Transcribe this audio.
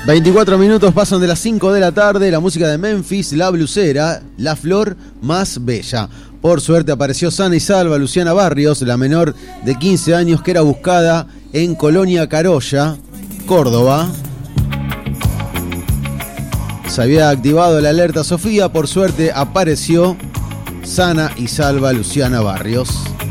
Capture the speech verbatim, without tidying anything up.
veinticuatro minutos pasan de las cinco de la tarde. La música de Memphis, La Blusera, la flor más bella. Por suerte apareció sana y salva Luciana Barrios, la menor de quince años que era buscada en Colonia Carolla, Córdoba. Se había activado la alerta Sofía, por suerte apareció sana y salva Luciana Barrios.